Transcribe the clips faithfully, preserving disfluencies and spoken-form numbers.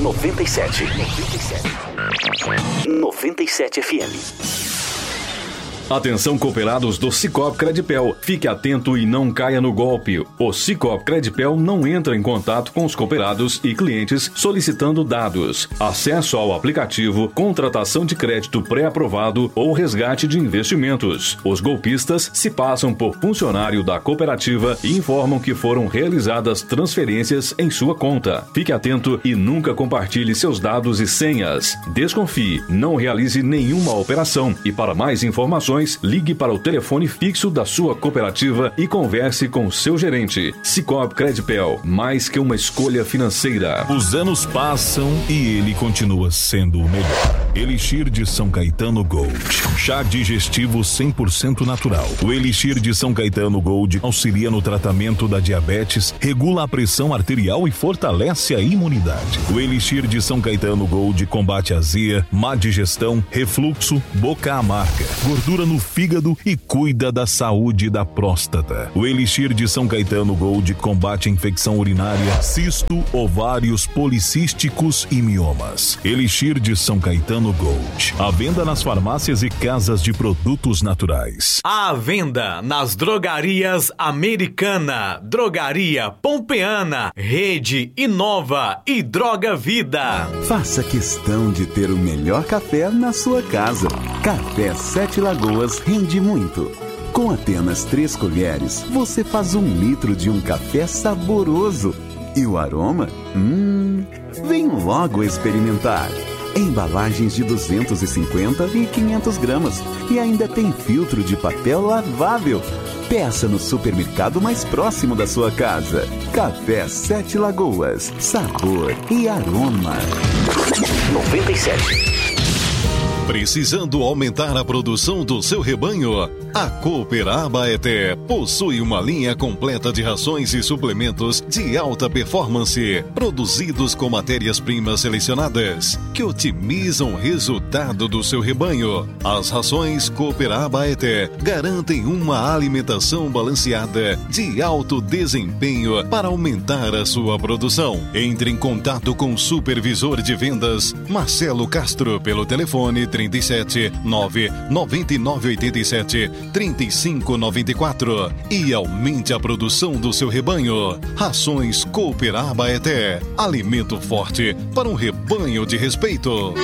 noventa e sete. noventa e sete. noventa e sete F M. Atenção, cooperados do Sicoob Credipel. Fique atento e não caia no golpe. O Sicoob Credipel não entra em contato com os cooperados e clientes solicitando dados, acesso ao aplicativo, contratação de crédito pré-aprovado ou resgate de investimentos. Os golpistas se passam por funcionário da cooperativa e informam que foram realizadas transferências em sua conta. Fique atento e nunca compartilhe seus dados e senhas. Desconfie, não realize nenhuma operação e para mais informações ligue para o telefone fixo da sua cooperativa e converse com seu gerente. Sicoob Credipel, mais que uma escolha financeira. Os anos passam e ele continua sendo o melhor. Elixir de São Caetano Gold. Chá digestivo cem por cento natural. O Elixir de São Caetano Gold auxilia no tratamento da diabetes, regula a pressão arterial e fortalece a imunidade. O Elixir de São Caetano Gold combate azia, má digestão, refluxo, boca amarga, gordura no fígado e cuida da saúde da próstata. O Elixir de São Caetano Gold combate infecção urinária, cisto, ovários policísticos e miomas. Elixir de São Caetano Gold. À venda nas farmácias e casas de produtos naturais. À venda nas drogarias Americana, Drogaria Pompeana, Rede Inova e Droga Vida. Faça questão de ter o melhor café na sua casa. Café Sete Lagoas rende muito. Com apenas três colheres, você faz um litro de um café saboroso. E o aroma? Hum... Vem logo experimentar. Embalagens de duzentos e cinquenta e quinhentas gramas. E ainda tem filtro de papel lavável. Peça no supermercado mais próximo da sua casa. Café Sete Lagoas. Sabor e aroma. noventa e sete. Precisando aumentar a produção do seu rebanho? A Cooper Abaeté possui uma linha completa de rações e suplementos de alta performance, produzidos com matérias-primas selecionadas, que otimizam o resultado do seu rebanho. As rações Cooper Abaeté garantem uma alimentação balanceada de alto desempenho para aumentar a sua produção. Entre em contato com o supervisor de vendas, Marcelo Castro, pelo telefone trinta e sete, nove nove nove oito sete, três cinco nove quatro e aumente a produção do seu rebanho. Rações Cooper Abaeté, alimento forte para um rebanho de respeito.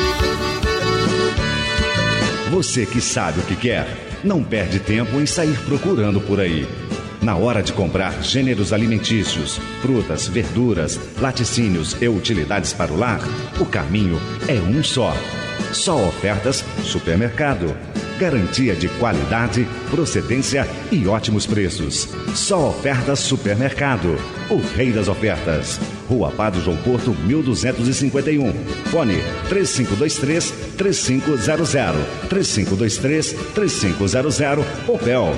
Você que sabe o que quer, não perde tempo em sair procurando por aí. Na hora de comprar gêneros alimentícios, frutas, verduras, laticínios e utilidades para o lar, o caminho é um só. Só Ofertas Supermercado. Garantia de qualidade, procedência e ótimos preços. Só Ofertas Supermercado. O rei das ofertas. Rua Padre João Porto, mil duzentos e cinquenta e um. Fone três cinco dois três, três cinco zero zero. três cinco dois três, três cinco zero zero. Opel.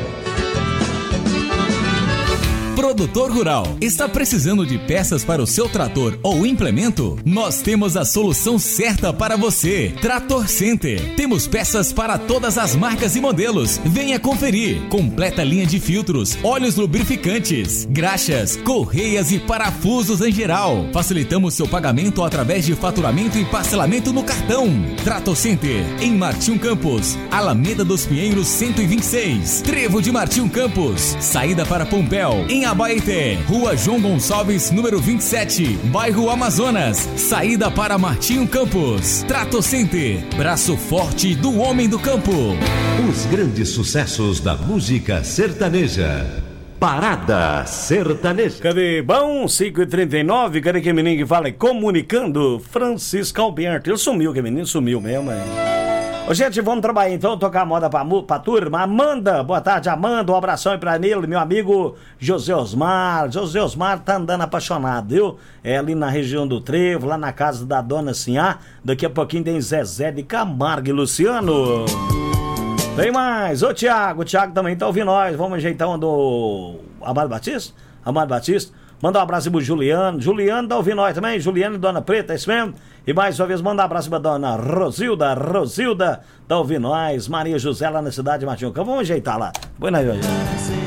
Produtor Rural, está precisando de peças para o seu trator ou implemento? Nós temos a solução certa para você. Trator Center. Temos peças para todas as marcas e modelos. Venha conferir. Completa linha de filtros, óleos lubrificantes, graxas, correias e parafusos em geral. Facilitamos seu pagamento através de faturamento e parcelamento no cartão. Trator Center, em Martim Campos, Alameda dos Pinheiros cento e vinte e seis. Trevo de Martim Campos, saída para Pompéu, em Abaeté, Rua João Gonçalves, número vinte e sete, bairro Amazonas, saída para Martinho Campos. Trator Center, braço forte do homem do campo. Os grandes sucessos da música sertaneja. Parada Sertaneja. Cadê? Bom, cinco e trinta e nove, cadê que menino que fala? Comunicando, Francisco Alberto. Ele sumiu, que menino sumiu mesmo, hein? Ô, gente, vamos trabalhar então, tocar moda pra, pra turma. Amanda, boa tarde, Amanda, um abração aí pra ele, meu amigo José Osmar. José Osmar tá andando apaixonado, viu? É ali na região do Trevo, lá na casa da dona Sinhá. Daqui a pouquinho tem Zezé de Camargo e Luciano. Tem mais, ô Tiago, o Tiago também tá ouvindo nós. Vamos ajeitar um do Amado Batista? Amado Batista. Manda um abraço pro Juliano. Juliano tá ouvindo nós também. Juliano e Dona Preta, é isso mesmo? E mais uma vez, manda um abraço pra Dona Rosilda. Rosilda tá ouvindo nós. Maria José lá na cidade de Martinho. Vamos ajeitar lá. Boa noite.